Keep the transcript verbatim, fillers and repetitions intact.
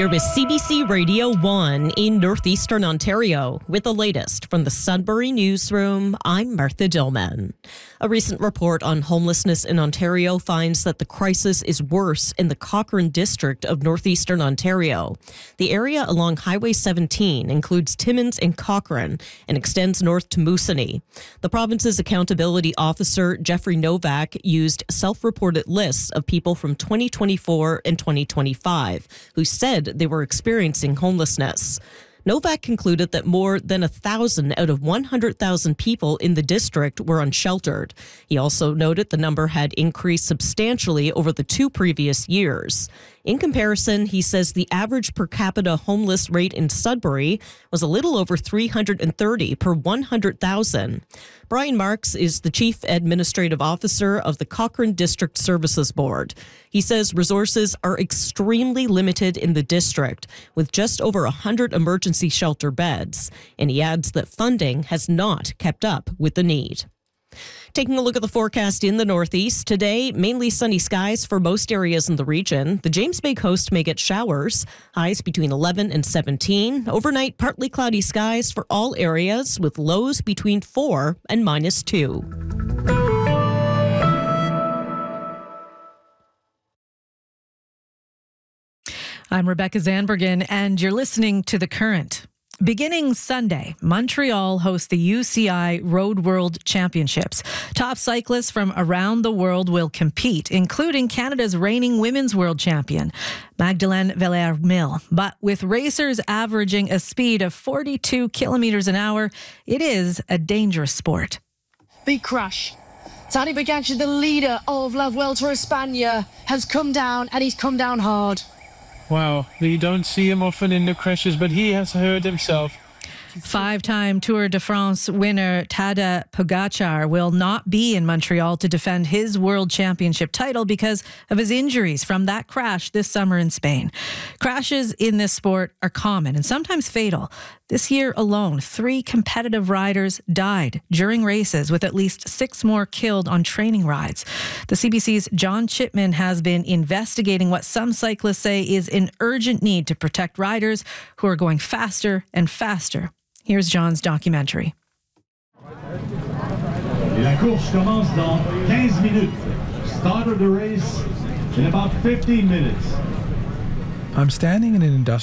You're with C B C Radio one in northeastern Ontario with the latest from the Sudbury Newsroom. I'm Martha Dillman. A recent report on homelessness in Ontario finds that the crisis is worse in the Cochrane district of northeastern Ontario. The area along Highway seventeen includes Timmins and Cochrane and extends north to Moosonee. The province's accountability officer, Jeffrey Novak, used self-reported lists of people from twenty twenty-four and twenty twenty-five who said they were experiencing homelessness. Novak concluded that more than one thousand out of one hundred thousand people in the district were unsheltered. He also noted the number had increased substantially over the two previous years. In comparison, he says the average per capita homeless rate in Sudbury was a little over three hundred thirty per one hundred thousand. Brian Marks is the Chief Administrative Officer of the Cochrane District Services Board. He says resources are extremely limited in the district, with just over one hundred emergency shelter beds. And he adds that funding has not kept up with the need. Taking a look at the forecast in the northeast, today, mainly sunny skies for most areas in the region. The James Bay coast may get showers, highs between eleven and seventeen. Overnight, partly cloudy skies for all areas with lows between four and minus two. I'm Rebecca Zandbergen, and you're listening to The Current. Beginning Sunday, Montreal hosts the U C I Road World Championships. Top cyclists from around the world will compete, including Canada's reigning women's world champion, Magdalene Villers-Mill. But with racers averaging a speed of forty-two kilometers an hour, it is a dangerous sport. Big crash. Tadej Pogacar, the leader of La Vuelta a España, has come down, and he's come down hard. Wow, you don't see him often in the crashes, but he has hurt himself. Five-time Tour de France winner Tadej Pogacar will not be in Montreal to defend his world championship title because of his injuries from that crash this summer in Spain. Crashes in this sport are common and sometimes fatal. This year alone, three competitive riders died during races, with at least six more killed on training rides. The C B C's John Chipman has been investigating what some cyclists say is an urgent need to protect riders who are going faster and faster. Here's John's documentary. La course commence dans quinze minutes. Start of the race in about fifteen minutes. I'm standing in an industrial